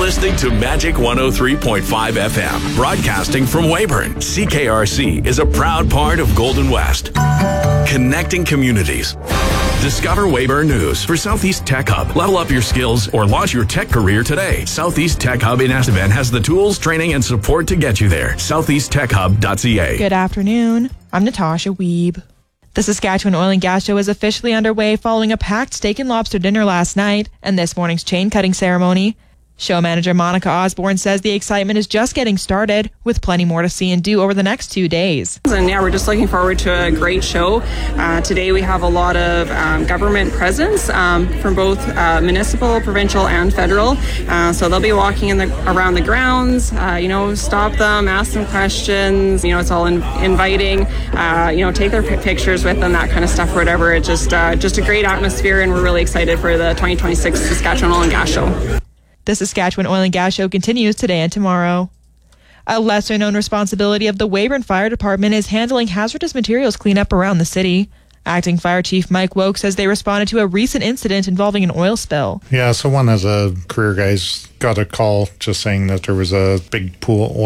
listening to Magic 103.5 FM, broadcasting from Weyburn. CKRC is a proud part of Golden West, connecting communities. Discover Weyburn News for Southeast Tech Hub. Level up your skills or launch your tech career today. Southeast Tech Hub in Estevan has the tools, training, and support to get you there. SoutheastTechHub.ca. Good afternoon. I'm Natasha Wiebe. The Saskatchewan Oil and Gas Show is officially underway following a packed steak and lobster dinner last night and this morning's chain cutting ceremony. Show manager Monica Osborne says the excitement is just getting started, with plenty more to see and do over the next 2 days. And yeah, we're just looking forward to a great show. Today we have a lot of government presence from both municipal, provincial, and federal. So they'll be walking around the grounds, stop them, ask them questions. It's all inviting, take their pictures with them, that kind of stuff, or whatever. It's just a great atmosphere, and we're really excited for the 2026 Saskatchewan Oil and Gas Show. The Saskatchewan Oil and Gas Show continues today and tomorrow. A lesser-known responsibility of the Weyburn Fire Department is handling hazardous materials cleanup around the city. Acting Fire Chief Mike Woke says they responded to a recent incident involving an oil spill. Yeah, so one of the career guys got a call just saying that there was a big pool